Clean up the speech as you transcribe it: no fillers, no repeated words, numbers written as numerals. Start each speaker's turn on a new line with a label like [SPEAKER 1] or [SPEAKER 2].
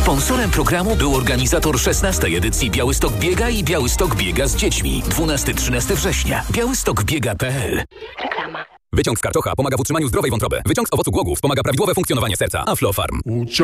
[SPEAKER 1] Sponsorem programu był organizator 16. edycji Białystok Biega i Białystok Biega z dziećmi. 12-13 września. białystokbiega.pl.
[SPEAKER 2] Reklama.
[SPEAKER 3] Wyciąg z karczocha pomaga w utrzymaniu zdrowej wątroby. Wyciąg z owocu głogów pomaga prawidłowe funkcjonowanie serca. Aflofarm.